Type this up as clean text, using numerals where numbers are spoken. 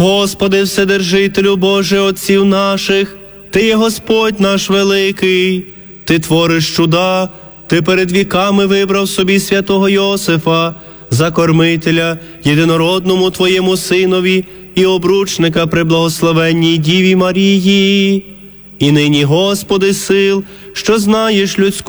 Господи, Вседержителю Боже отців наших, Ти є Господь наш великий, Ти твориш чуда, Ти перед віками вибрав собі святого Йосифа, за кормителя, єдинородному Твоєму Синові і обручника при благословенній Діві Марії. І нині, Господи сил, що знаєш людську